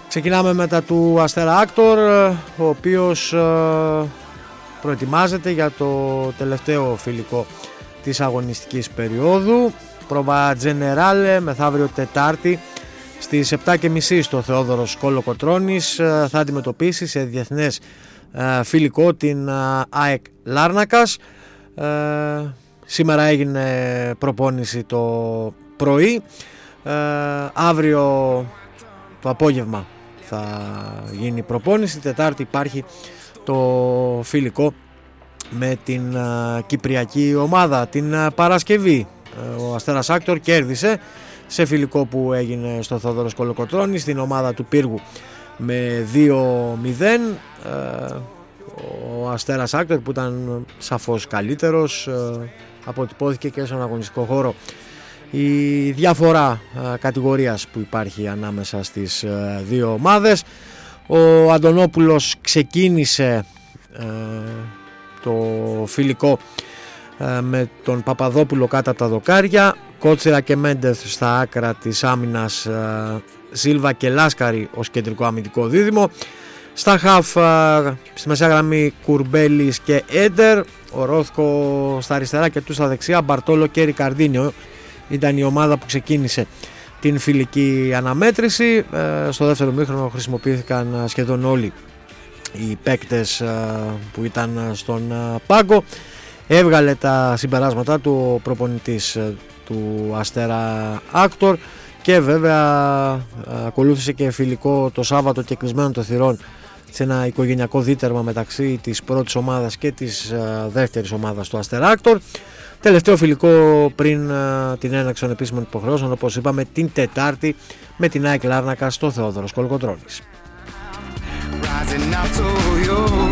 Ξεκινάμε μετά του Αστέρα Άκτορ, ο οποίος προετοιμάζεται για το τελευταίο φιλικό της αγωνιστικής περίοδου. Πρόβα Τζενεράλε μεθαύριο Τετάρτη στις 7.30 στο Θεόδωρος Κολοκοτρώνης θα αντιμετωπίσει σε διεθνές φιλικό την ΑΕΚ Λάρνακας. Σήμερα έγινε προπόνηση το πρωί, αύριο το απόγευμα θα γίνει προπόνηση, Τετάρτη υπάρχει το φιλικό με την κυπριακή ομάδα. Την Παρασκευή ο Αστέρας Άκτορ κέρδισε σε φιλικό που έγινε στο Θεόδωρος Κολοκοτρώνης την ομάδα του Πύργου με 2-0. Ο Αστέρας Άκτορ, που ήταν σαφώς καλύτερος, αποτυπώθηκε και στον αγωνιστικό χώρο η διαφορά κατηγορίας που υπάρχει ανάμεσα στις δύο ομάδες. Ο Αντωνόπουλος ξεκίνησε το φιλικό με τον Παπαδόπουλο κάτω από τα δοκάρια, Κότσιρα και Μέντεθ στα άκρα της άμυνας, Σίλβα και Λάσκαρη ως κεντρικό αμυντικό δίδυμο. Στα χαφ, στη μεσαία γραμμή, Κουρμπέλης και Έντερ, ο Ρόθκο στα αριστερά και του στα δεξιά, Μπαρτόλο και Ρικαρντίνιο ήταν η ομάδα που ξεκίνησε την φιλική αναμέτρηση. Στο δεύτερο μήχρονο χρησιμοποιήθηκαν σχεδόν όλοι οι παίκτες που ήταν στον πάγκο. Έβγαλε τα συμπεράσματά του ο προπονητής του Αστέρα Άκτορ και βέβαια ακολούθησε και φιλικό το Σάββατο και κλεισμένο των θυρών σε ένα οικογενειακό δίτερμα μεταξύ της πρώτης ομάδας και της δεύτερης ομάδας του Αστέρα Άκτορ. Τελευταίο φιλικό πριν την έναρξη των επίσημων υποχρεώσεων, όπως είπαμε, την Τετάρτη με την ΑΕΚ Λάρνακα στο Θεόδωρος Κολοκοτρώνης.